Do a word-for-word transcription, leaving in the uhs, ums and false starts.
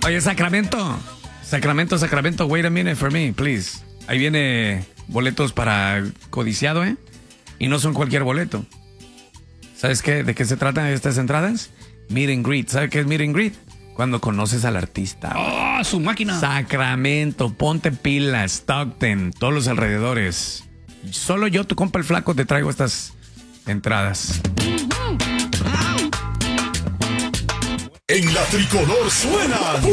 Oye, Sacramento. Sacramento, Sacramento, wait a minute for me, please. Ahí viene boletos para codiciado, ¿eh? Y no son cualquier boleto. ¿Sabes qué? ¿De qué se tratan estas entradas? Meet and greet. ¿Sabes qué es meet and greet? Cuando conoces al artista. ¡Oh, su máquina! Sacramento, Ponte Pilas, Stockton, todos los alrededores. Solo yo, tu compa el flaco, te traigo estas entradas. En la tricolor suena